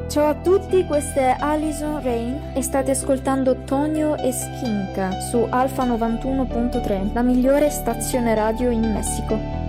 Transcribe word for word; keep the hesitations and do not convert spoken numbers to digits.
Ciao a tutti, questa è Alison Rain e state ascoltando Tonio e Skinka su Alfa novantuno punto tre, la migliore stazione radio in Messico.